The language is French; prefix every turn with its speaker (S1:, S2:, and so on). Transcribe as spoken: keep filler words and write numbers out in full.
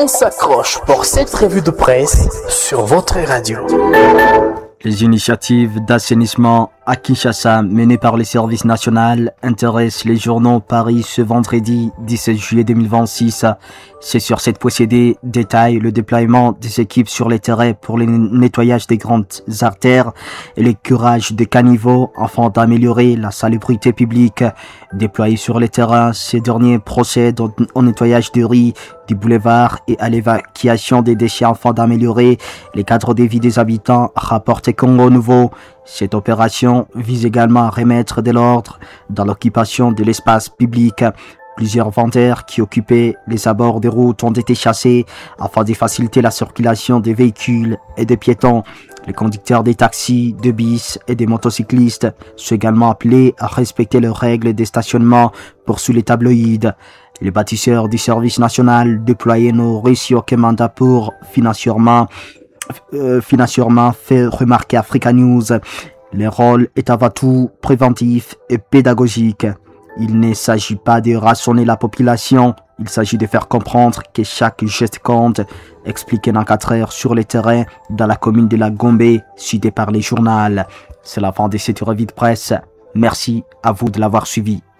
S1: On s'accroche pour cette revue de presse sur votre radio.
S2: Les initiatives d'assainissement à Kinshasa menées par les services nationaux intéressent les journaux Paris ce vendredi dix-sept juillet deux mille vingt-six. C'est sur cette procédé détaille le déploiement des équipes sur les terrains pour le nettoyage des grandes artères et le curage des caniveaux afin d'améliorer la salubrité publique. Déployés sur les terrains, ces derniers procèdent au, au nettoyage de riz, du boulevard et à l'évacuation des déchets afin d'améliorer les cadres de vie des habitants, rapporte Congo Nouveau. Cette opération vise également à remettre de l'ordre dans l'occupation de l'espace public. Plusieurs vendeurs qui occupaient les abords des routes ont été chassés afin de faciliter la circulation des véhicules et des piétons. Les conducteurs des taxis, de bus et des motocyclistes sont également appelés à respecter les règles de stationnement poursuit les tabloïds. Les bâtisseurs du service national déployés n'ont réussi aucun mandat pour financièrement, euh, financièrement fait remarquer Africa News. Le rôle est avant tout préventif et pédagogique. Il ne s'agit pas de rassonner la population, il s'agit de faire comprendre que chaque geste compte, expliqué dans quatre heures sur le terrain dans la commune de la Gombe, citée par les journaux. C'est la fin de cette revue de presse. Merci à vous de l'avoir suivi.